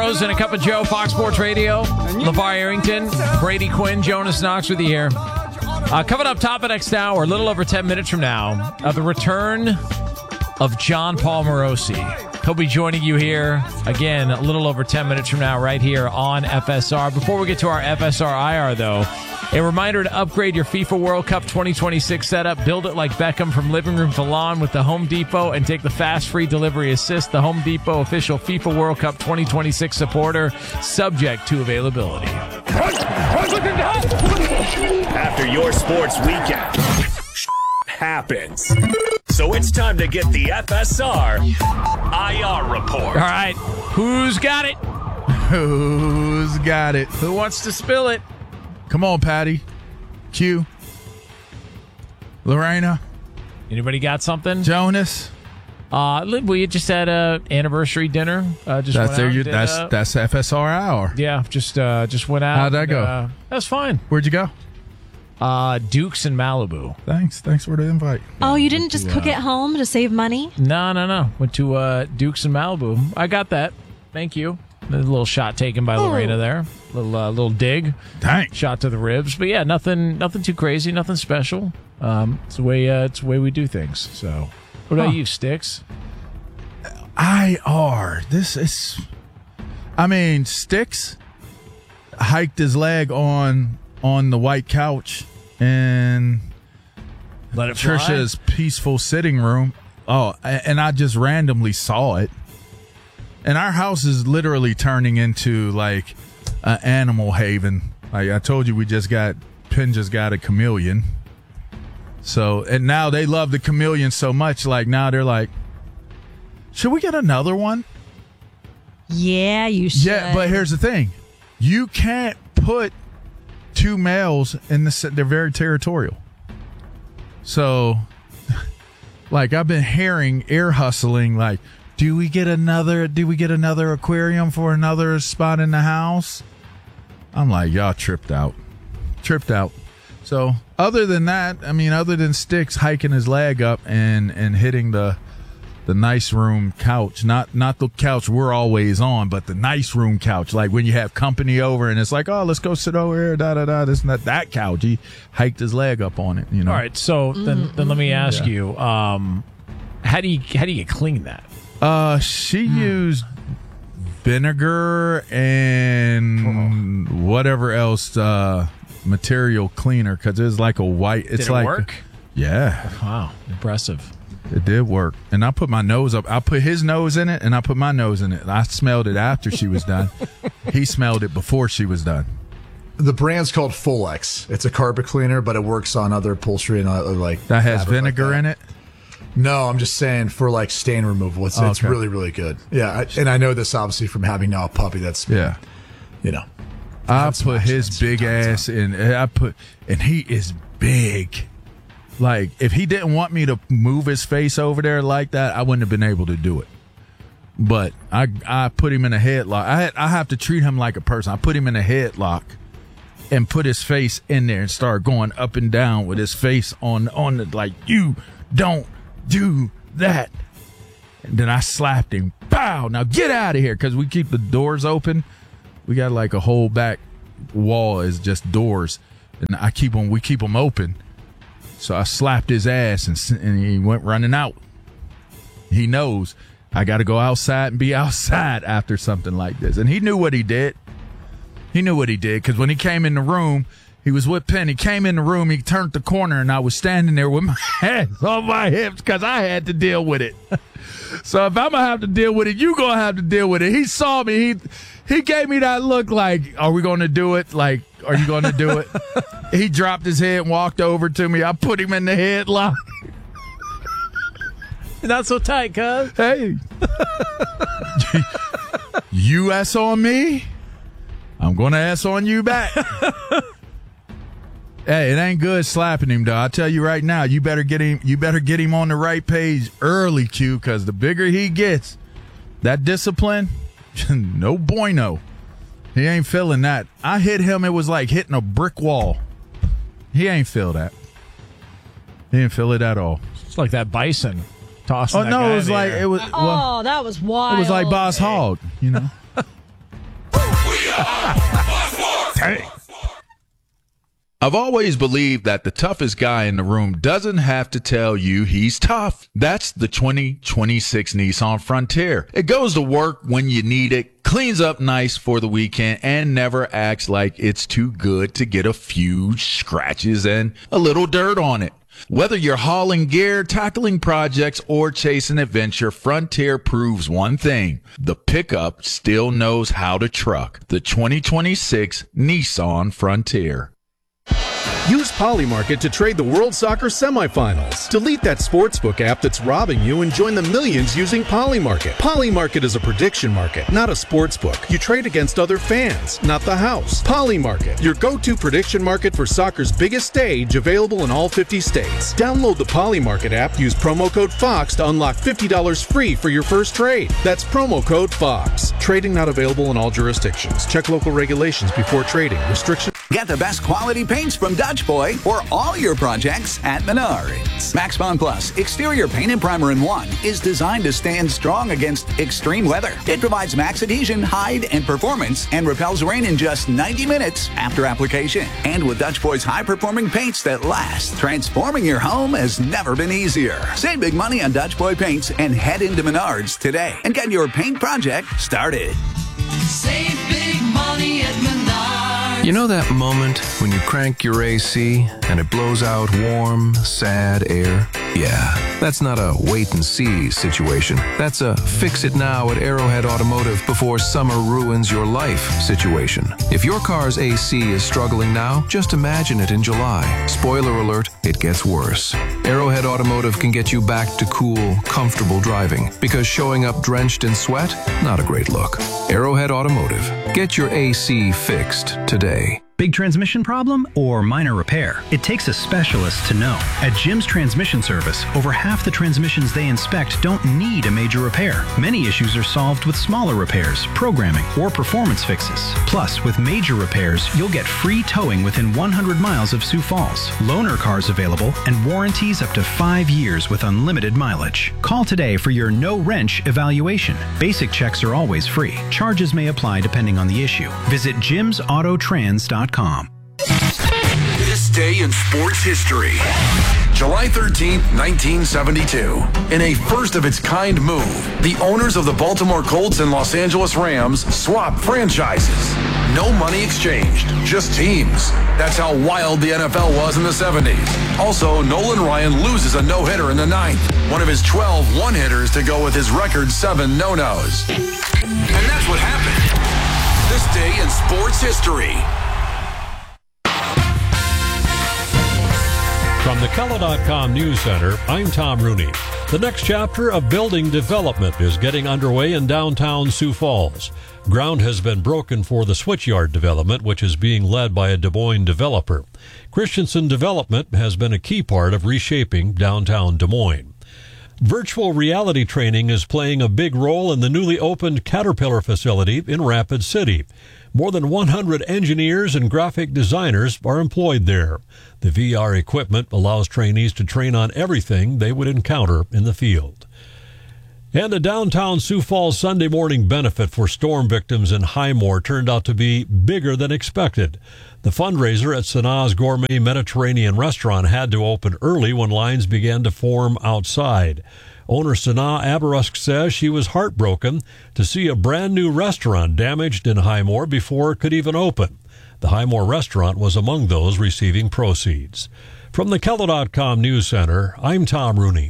Burrows and a Cup of Joe, Fox Sports Radio. LeVar Arrington, Brady Quinn, Jonas Knox with you here. Coming up top of next hour, a little over 10 minutes from now, the return of John Paul Morosi. He'll be joining you here again a little over 10 minutes from now right here on FSR. Before we get to our FSR IR, though, a reminder to upgrade your FIFA World Cup 2026 setup. Build it like Beckham from living room to lawn with the Home Depot and take the fast free delivery assist. The Home Depot official FIFA World Cup 2026 supporter, subject to availability. After your sports weekend happens. So it's time to get the FSR IR report. All right, who's got it? Who's got it? Who wants to spill it? Come on, Patty. Q. Lorena. Anybody got something? Jonas. We just had a anniversary dinner. That's FSR hour. Yeah, just went out. How'd that go? That was fine. Where'd you go? Duke's in Malibu. Thanks for the invite. Oh, you didn't just cook at home to save money? No. Went to Duke's in Malibu. I got that. Thank you. A little shot taken by Lorena there. Little dig. Dang. Shot to the ribs. But yeah, nothing too crazy, nothing special. It's the way we do things. So, what about you, Sticks? Sticks hiked his leg on the white couch in Let it fly? Trisha's peaceful sitting room. Oh, and I just randomly saw it. And our house is literally turning into like an animal haven. Like I told you, Penn just got a chameleon. So, and now they love the chameleon so much. Like now they're like, should we get another one? Yeah, you should. Yeah, but here's the thing. You can't put two males in they're very territorial. So, like I've been hearing ear hustling like, do we get another aquarium for another spot in the house? I'm like, y'all tripped out. So other than that, other than Sticks hiking his leg up and hitting the nice room couch, not the couch we're always on, but the nice room couch, like when you have company over and it's like, oh, let's go sit over here, this and that couch. He hiked his leg up on it, All right, so then let me ask you, how do you get clean that? She used vinegar and whatever else material cleaner because it's like a white. It's Did it like work? Yeah. Wow, impressive. It did work, and I put my nose up. I put his nose in it, and I put my nose in it. I smelled it after she was done. He smelled it before she was done. The brand's called Folex. It's a carpet cleaner, but it works on other upholstery and other that has vinegar in it. No, I'm just saying for like stain removal. It's really, really good. Yeah, and I know this obviously from having now a puppy that's I put his big ass in. And he is big. Like if he didn't want me to move his face over there like that, I wouldn't have been able to do it. But I put him in a headlock. I have to treat him like a person. I put him in a headlock and put his face in there and start going up and down with his face on the like, you don't do that. And then I slapped him. Pow! Now get out of here, because we keep the doors open. We got like a whole back wall is just doors, and we keep them open. So I slapped his ass, and he went running out. He knows I got to go outside and be outside after something like this, and he knew what he did. Because when he came in the room, he was with Penn. He came in the room, he turned the corner, and I was standing there with my hands on my hips because I had to deal with it. So if I'm going to have to deal with it, you going to have to deal with it. He saw me. He gave me that look like, are we going to do it? Like, are you going to do it? He dropped his head and walked over to me. I put him in the headlock. Not so tight, cuz. Hey. You ass on me, I'm going to ass on you back. Hey, it ain't good slapping him, though. I tell you right now, you better get him on the right page early, Q, because the bigger he gets, that discipline, no bueno. He ain't feeling that. I hit him, it was like hitting a brick wall. He ain't feel that. He didn't feel it at all. It's like that bison tossing. Oh, no, it was like, that was wild. It was like Boss Hogg, you know. Dang. I've always believed that the toughest guy in the room doesn't have to tell you he's tough. That's the 2026 Nissan Frontier. It goes to work when you need it, cleans up nice for the weekend, and never acts like it's too good to get a few scratches and a little dirt on it. Whether you're hauling gear, tackling projects, or chasing adventure, Frontier proves one thing. The pickup still knows how to truck. The 2026 Nissan Frontier. Use Polymarket to trade the World Soccer semifinals. Delete that sportsbook app that's robbing you and join the millions using Polymarket. Polymarket is a prediction market, not a sportsbook. You trade against other fans, not the house. Polymarket, your go-to prediction market for soccer's biggest stage, available in all 50 states. Download the Polymarket app, use promo code FOX to unlock $50 free for your first trade. That's promo code FOX. Trading not available in all jurisdictions. Check local regulations before trading. Restrictions. Get the best quality paints from Dutch Boy for all your projects at Menards. Max Bond Plus Exterior Paint and Primer in 1 is designed to stand strong against extreme weather. It provides max adhesion, hide, and performance and repels rain in just 90 minutes after application. And with Dutch Boy's high-performing paints that last, transforming your home has never been easier. Save big money on Dutch Boy paints and head into Menards today and get your paint project started. Save big money at Menards. You know that moment when you crank your AC and it blows out warm, sad air? Yeah, that's not a wait-and-see situation. That's a fix-it-now at Arrowhead Automotive before summer ruins your life situation. If your car's AC is struggling now, just imagine it in July. Spoiler alert, it gets worse. Arrowhead Automotive can get you back to cool, comfortable driving because showing up drenched in sweat, not a great look. Arrowhead Automotive. Get your AC fixed today. Big transmission problem or minor repair? It takes a specialist to know. At Jim's Transmission Service, over half the transmissions they inspect don't need a major repair. Many issues are solved with smaller repairs, programming, or performance fixes. Plus, with major repairs, you'll get free towing within 100 miles of Sioux Falls, loaner cars available, and warranties up to 5 years with unlimited mileage. Call today for your no-wrench evaluation. Basic checks are always free. Charges may apply depending on the issue. Visit jimsautotrans.com. This day in sports history. July 13th, 1972. In a first-of-its-kind move, the owners of the Baltimore Colts and Los Angeles Rams swapped franchises. No money exchanged, just teams. That's how wild the NFL was in the 70s. Also, Nolan Ryan loses a no-hitter in the 9th, one of his 12 one-hitters to go with his record 7 no-nos. And that's what happened. This day in sports history. From the Kello.com News Center, I'm Tom Rooney. The next chapter of building development is getting underway in downtown Sioux Falls. Ground has been broken for the Switchyard development, which is being led by a Des Moines developer. Christensen Development has been a key part of reshaping downtown Des Moines. Virtual reality training is playing a big role in the newly opened Caterpillar facility in Rapid City. More than 100 engineers and graphic designers are employed there. The VR equipment allows trainees to train on everything they would encounter in the field. And a downtown Sioux Falls Sunday morning benefit for storm victims in Highmore turned out to be bigger than expected. The fundraiser at Sanaa's Gourmet Mediterranean Restaurant had to open early when lines began to form outside. Owner Sanaa Abarusk says she was heartbroken to see a brand new restaurant damaged in Highmore before it could even open. The Highmore restaurant was among those receiving proceeds. From the Kello.com News Center, I'm Tom Rooney.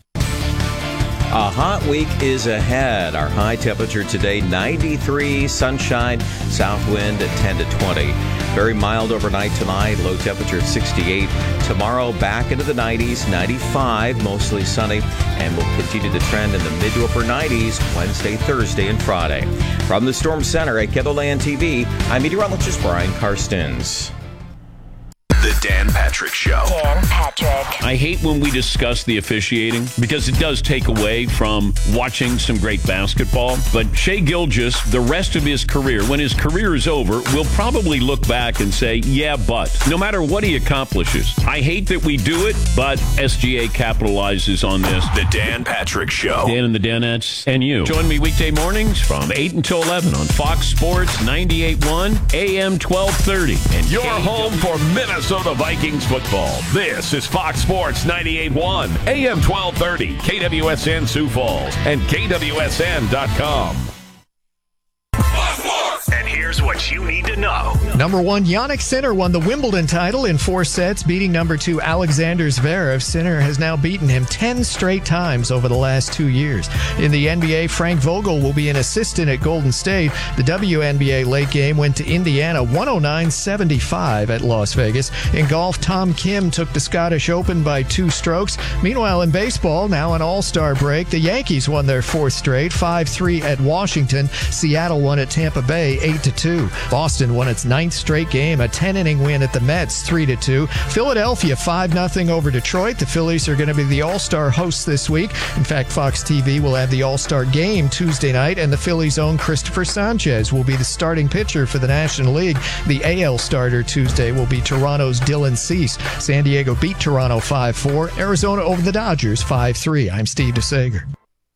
A hot week is ahead. Our high temperature today, 93, sunshine, south wind at 10 to 20. Very mild overnight tonight, low temperature at 68. Tomorrow, back into the 90s, 95, mostly sunny, and will continue to trend in the mid to upper 90s Wednesday, Thursday, and Friday. From the Storm Center at KELOLAND TV, I'm meteorologist Brian Karstens. The Dan Patrick Show. Dan Patrick. I hate when we discuss the officiating because it does take away from watching some great basketball. But Shai Gilgeous, the rest of his career, when his career is over, will probably look back and say, yeah, but no matter what he accomplishes. I hate that we do it, but SGA capitalizes on this. The Dan Patrick Show. Dan and the Danettes and you. Join me weekday mornings from 8 until 11 on Fox Sports 98.1 AM 1230. And your home for Minnesota Vikings football. This is Fox Sports 98.1 AM 1230, KWSN Sioux Falls, and KWSN.com. And here's what you need to know. Number 1, Jannik Sinner won the Wimbledon title in 4 sets, beating number 2 Alexander Zverev. Sinner has now beaten him 10 straight times over the last 2 years. In the NBA, Frank Vogel will be an assistant at Golden State. The WNBA late game went to Indiana 109-75 at Las Vegas. In golf, Tom Kim took the Scottish Open by 2 strokes. Meanwhile, in baseball, now an all-star break, the Yankees won their 4th straight, 5-3 at Washington. Seattle won at Tampa Bay 8-2. Boston won its 9th straight game, a 10-inning win at the Mets 3-2. Philadelphia 5-0 over Detroit. The Phillies are going to be the All-Star hosts this week. In fact, Fox TV will have the All-Star game Tuesday night, and the Phillies' own Christopher Sanchez will be the starting pitcher for the National League. The AL starter Tuesday will be Toronto's Dylan Cease. San Diego beat Toronto 5-4. Arizona over the Dodgers 5-3. I'm Steve DeSager.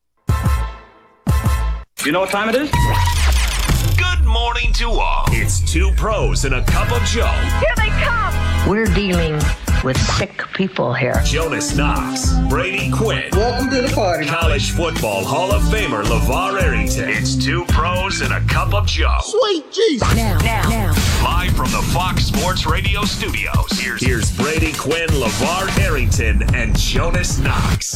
You know what time it is? Good morning to all. It's 2 pros and a cup of Joe. Here they come. We're dealing with sick people here. Jonas Knox, Brady Quinn. Welcome to the party. College football Hall of Famer LeVar Arrington. It's 2 pros and a cup of Joe. Sweet Jesus. Now. Live from the Fox Sports Radio studios. Here's Brady Quinn, LeVar Arrington, and Jonas Knox.